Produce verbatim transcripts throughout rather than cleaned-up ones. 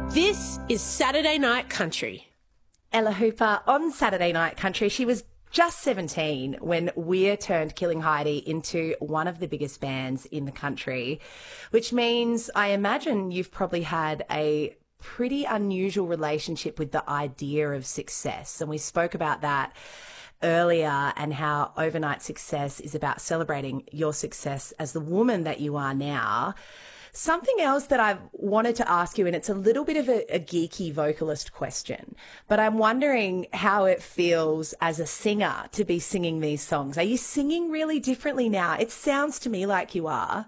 This is Saturday Night Country. Ella Hooper on Saturday Night Country. She was just seventeen when Weir turned Killing Heidi into one of the biggest bands in the country, which means I imagine you've probably had a pretty unusual relationship with the idea of success. And we spoke about that earlier and how overnight success is about celebrating your success as the woman that you are now. Something else that I've wanted to ask you, and it's a little bit of a, a geeky vocalist question, but I'm wondering how it feels as a singer to be singing these songs. Are you singing really differently now? It sounds to me like you are.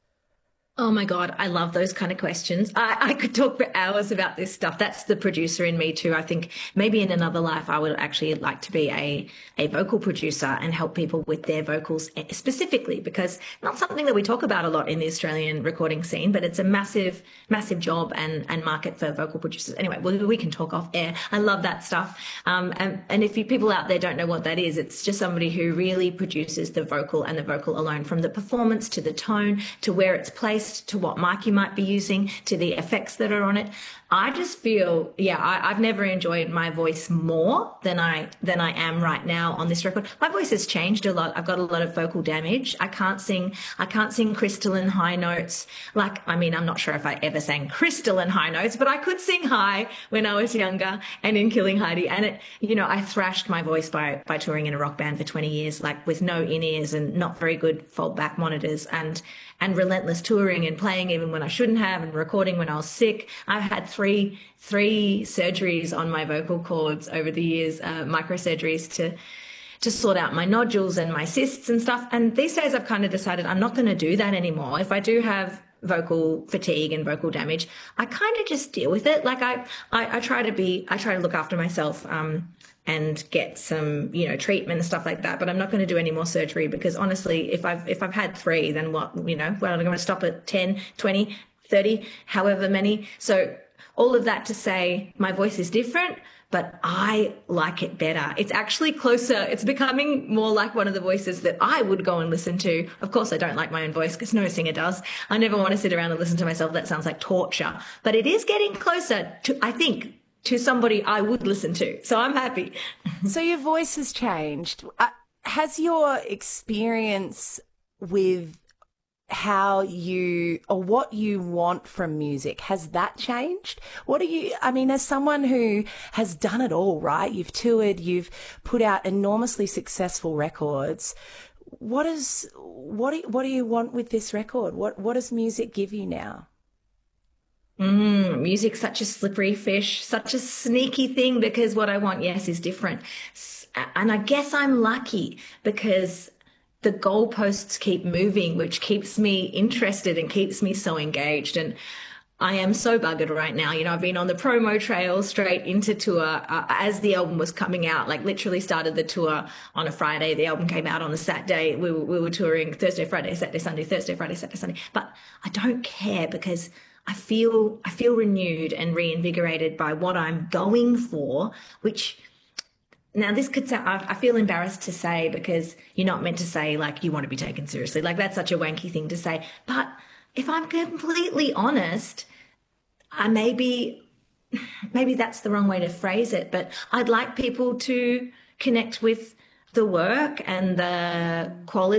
Oh my God, I love those kind of questions. I, I could talk for hours about this stuff. That's the producer in me too. I think maybe in another life I would actually like to be a, a vocal producer and help people with their vocals specifically, because not something that we talk about a lot in the Australian recording scene, but it's a massive, massive job and, and market for vocal producers. Anyway, we, we can talk off air. I love that stuff. Um, and, and if you people out there don't know what that is, it's just somebody who really produces the vocal and the vocal alone, from the performance to the tone to where it's placed, to what mic you might be using, to the effects that are on it. I just feel, yeah, I, I've never enjoyed my voice more than I than I am right now on this record. My voice has changed a lot. I've got a lot of vocal damage. I can't sing. I can't sing crystalline high notes. Like, I mean, I'm not sure if I ever sang crystalline high notes, but I could sing high when I was younger and in Killing Heidi. And it, you know, I thrashed my voice by by touring in a rock band for twenty years, like with no in ears and not very good fold back monitors, and and relentless touring and playing even when I shouldn't have, and recording when I was sick. I've had three three surgeries on my vocal cords over the years, uh, microsurgeries to to sort out my nodules and my cysts and stuff. And these days I've kind of decided I'm not going to do that anymore. If I do have vocal fatigue and vocal damage, I kind of just deal with it. Like I, I, I try to be, I try to look after myself, um, and get some, you know, treatment and stuff like that. But I'm not going to do any more surgery, because honestly, if I've, if I've had three, then what, you know, well, I'm going to stop at ten, twenty, thirty, however many. So all of that to say, my voice is different, but I like it better. It's actually closer. It's becoming more like one of the voices that I would go and listen to. Of course, I don't like my own voice, because no singer does. I never want to sit around and listen to myself. That sounds like torture. But it is getting closer to, I think, to somebody I would listen to. So I'm happy. So your voice has changed. Uh, has your experience with how you, or what you want from music, has that changed? What are you, I mean, as someone who has done it all, right? You've toured, you've put out enormously successful records. What is, what do, what do you want with this record? What, what does music give you now? Mm, music's such a slippery fish, such a sneaky thing, because what I want, yes, is different. And I guess I'm lucky because the goalposts keep moving, which keeps me interested and keeps me so engaged. And I am so buggered right now. You know, I've been on the promo trail straight into tour uh, as the album was coming out, like literally started the tour on a Friday. The album came out on a Saturday. We were, we were touring Thursday, Friday, Saturday, Sunday, Thursday, Friday, Saturday, Sunday. But I don't care, because I feel I feel renewed and reinvigorated by what I'm going for, which now this could sound, I feel embarrassed to say, because you're not meant to say like you want to be taken seriously. Like that's such a wanky thing to say. But if I'm completely honest, I maybe, maybe that's the wrong way to phrase it, but I'd like people to connect with the work and the quality